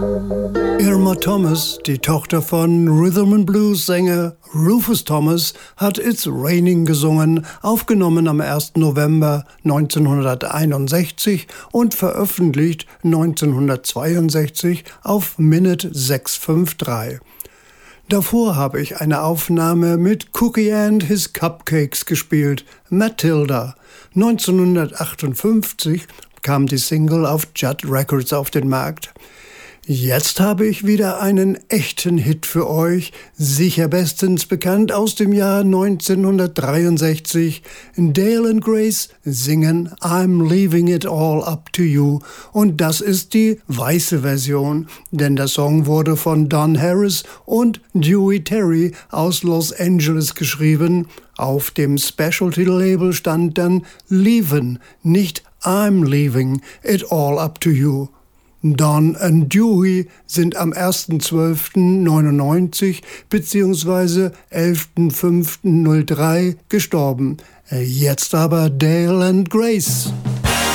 Irma Thomas, die Tochter von Rhythm-and-Blues-Sänger Rufus Thomas, hat It's Raining gesungen, aufgenommen am 1. November 1961 und veröffentlicht 1962 auf Minute 653. Davor habe ich eine Aufnahme mit Cookie and His Cupcakes gespielt, Matilda. 1958 kam die Single auf Judd Records auf den Markt. Jetzt habe ich wieder einen echten Hit für euch, sicher bestens bekannt aus dem Jahr 1963. Dale and Grace singen I'm Leaving It All Up to You, und das ist die weiße Version, denn der Song wurde von Don Harris und Dewey Terry aus Los Angeles geschrieben. Auf dem Specialty-Label stand dann Leavin', nicht I'm Leaving It All Up to You. Don und Dewey sind am 1.12.99 bzw. 11.05.03 gestorben. Jetzt aber Dale and Grace.